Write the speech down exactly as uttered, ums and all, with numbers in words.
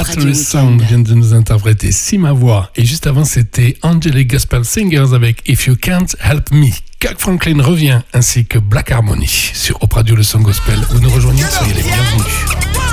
Radio le Sound Weekend. vient de nous interpréter Si ma voix. Et juste avant, c'était Angelic Gospel Singers avec If You Can't Help Me. Kirk Franklin revient, ainsi que Black Harmony sur Op Radio Le Son Gospel. Vous nous rejoignez, soyez les bienvenus.